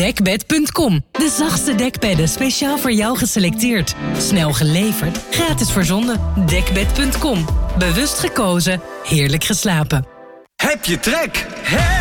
Dekbed.com. De zachtste dekbedden speciaal voor jou geselecteerd. Snel geleverd, gratis verzonden. Dekbed.com. Bewust gekozen, heerlijk geslapen. Heb je trek?